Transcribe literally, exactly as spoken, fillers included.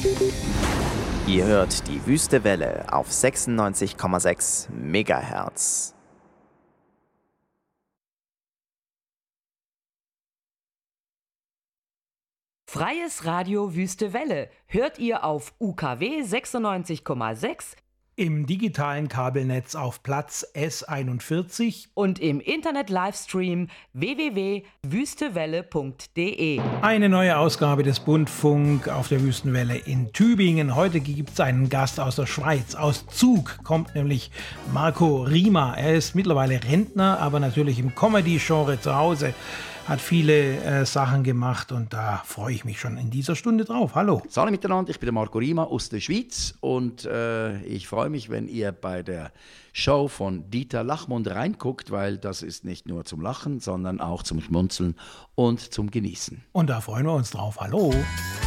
Ihr hört die Wüste Welle auf sechsundneunzig Komma sechs Megahertz. Freies Radio Wüste Welle hört ihr auf U K W sechsundneunzig Komma sechs, im digitalen Kabelnetz auf Platz S einundvierzig und im Internet-Livestream w w w punkt wüstewelle punkt de. Eine neue Ausgabe des Bundfunk auf der Wüstenwelle in Tübingen. Heute gibt es einen Gast aus der Schweiz. Aus Zug kommt nämlich Marco Rima. Er ist mittlerweile Rentner, aber natürlich im Comedy-Genre zu Hause. Hat viele äh, Sachen gemacht und da freue ich mich schon in dieser Stunde drauf. Hallo. Hallo miteinander, ich bin der Marco Rima aus der Schweiz und äh, ich freue mich, wenn ihr bei der Show von Dieter Lachmund reinguckt, weil das ist nicht nur zum Lachen, sondern auch zum Schmunzeln und zum Genießen. Und da freuen wir uns drauf. Hallo.